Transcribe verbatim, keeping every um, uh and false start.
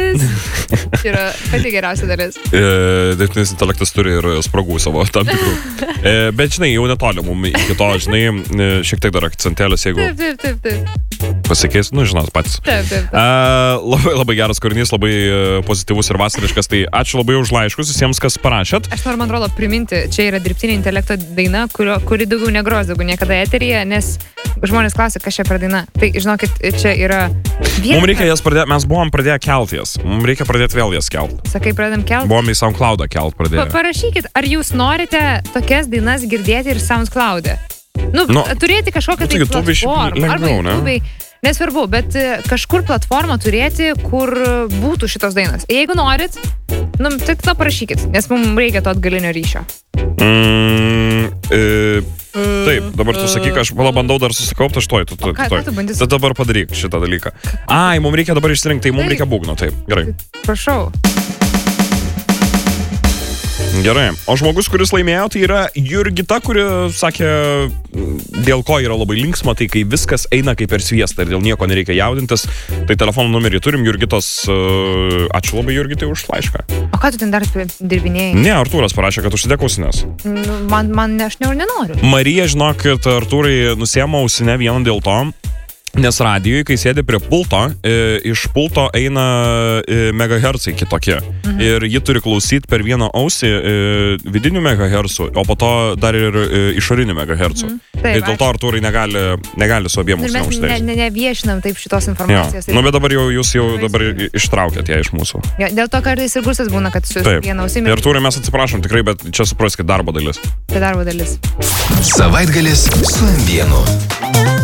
dalis yra pati geriausia dalis. E, dirbtinis intelektas turi ir spragų savo tam tikrų. E, bet, žinai, jau netoli mums iki to, žinai, šiek tiek dar akcentėlės, jeigu Taip, taip, taip, taip. pasikeis, nu, žinot, patys. Taip, taip, taip. E, labai, labai geras kūrinys, labai pozityvus ir vasariškas, tai ačiū labai už laiškus visiems, kas parašėt. Aš noriu, man atrodo, priminti, čia yra dirbtinio intelekto daina, kurio, kuri daugiau negros, daugiau niekada eteryje, nes žmonės klausia, kas čia per daina. Tai, žinokit, čia yra... Mums reikia jas pradėti, mes buvom pradėję kelt jas. Mums reikia pradėti vėl jas kelt. Sakai, pradedam kelt? Buvom į SoundCloudą kelt pradėję. Pa parašykit, ar jūs norite tokias dainas girdėti ir SoundCloud'e? Nu, Nu, turėti kažkokią nu, tai tai YouTube šiaip platformą. lengviau, Arba ne? YouTube, nesvarbu, bet e, kažkur platformą turėti, kur būtų šitos dainos. Jeigu norit, nu, tai tada parašykit, nes mums reikia to atgalinio ryšio. Mm, e, taip, dabar tu sakyk, aš pala bandau dar susikaupti, aš toj, tu, tu, O ką- toj. ką tu bandysi? Tai dabar padaryk šitą dalyką. Ai, mums reikia dabar išsirinkti, tai mums Taip. reikia būgno, taip, gerai. Prašau. Gerai, o žmogus, kuris laimėjo, tai yra Jurgita, kuri sakė, dėl ko yra labai linksma, tai kai viskas eina kaip per sviestą ir dėl nieko nereikia jaudintis, tai telefono numerį turim, Jurgitos, uh, ačiū labai Jurgitai už laišką. O ką tu ten dar dirbinėjai? Ne, Artūras parašė, kad užsidėk ausines. Nu, man, man ne, aš ne, nenoriu. Marija, žinokit, Artūrai nusiema ausinę vieną dėl to, nes radijui, kai sėdi prie pulto, e, iš pulto eina e, megahercai kitokie. Mhm. Ir ji turi klausyti per vieną ausį e, vidinių megahercų, o po to dar ir e, išorinių megahercų. Mhm. Tai Taip, dėl to Artūrai negali, negali su abiem ir ausinėm mes ne, užsidėti. ne, neviešinam taip šitos Jo. informacijos. Nu, bet dabar jau jūs jau Labai dabar svarbu. ištraukėt ją iš mūsų. Jo, dėl to kartais ir gursas būna, kad su Taip. viena Ir ausimi Artūrai mes atsiprašom tikrai, bet čia supraskit darbo dalis. tai darbo dalis. Savaitgalis su M vienu.